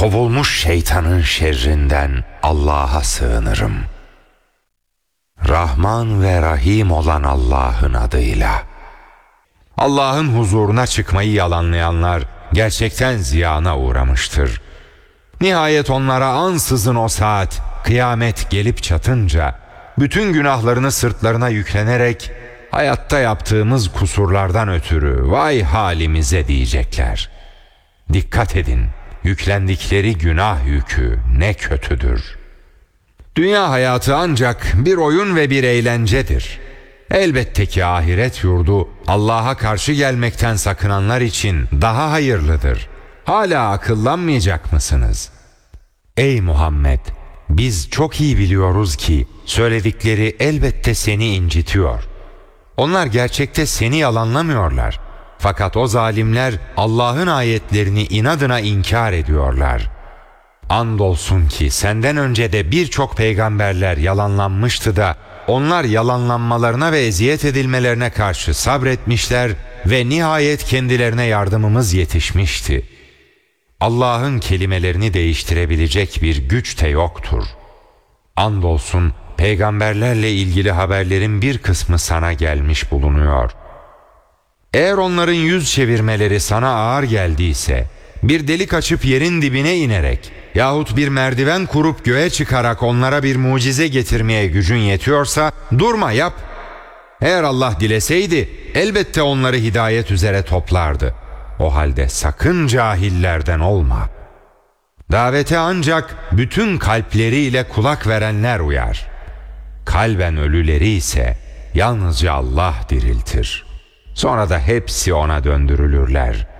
kovulmuş şeytanın şerrinden Allah'a sığınırım. Rahman ve Rahim olan Allah'ın adıyla. Allah'ın huzuruna çıkmayı yalanlayanlar gerçekten ziyana uğramıştır. Nihayet onlara ansızın o saat, kıyamet gelip çatınca, bütün günahlarını sırtlarına yüklenerek, hayatta yaptığımız kusurlardan ötürü vay halimize diyecekler. Dikkat edin, yüklendikleri günah yükü ne kötüdür. Dünya hayatı ancak bir oyun ve bir eğlencedir. Elbette ki ahiret yurdu Allah'a karşı gelmekten sakınanlar için daha hayırlıdır. Hala akıllanmayacak mısınız? Ey Muhammed! Biz çok iyi biliyoruz ki söyledikleri elbette seni incitiyor. Onlar gerçekte seni yalanlamıyorlar. Fakat o zalimler Allah'ın ayetlerini inadına inkar ediyorlar. Andolsun ki senden önce de birçok peygamberler yalanlanmıştı da onlar yalanlanmalarına ve eziyet edilmelerine karşı sabretmişler ve nihayet kendilerine yardımımız yetişmişti. Allah'ın kelimelerini değiştirebilecek bir güç de yoktur. Andolsun peygamberlerle ilgili haberlerin bir kısmı sana gelmiş bulunuyor. Eğer onların yüz çevirmeleri sana ağır geldiyse, bir delik açıp yerin dibine inerek yahut bir merdiven kurup göğe çıkarak onlara bir mucize getirmeye gücün yetiyorsa durma, yap. Eğer Allah dileseydi elbette onları hidayet üzere toplardı. O halde sakın cahillerden olma. Davete ancak bütün kalpleriyle kulak verenler uyar. Kalben ölüleri ise yalnızca Allah diriltir. Sonra da hepsi ona döndürülürler.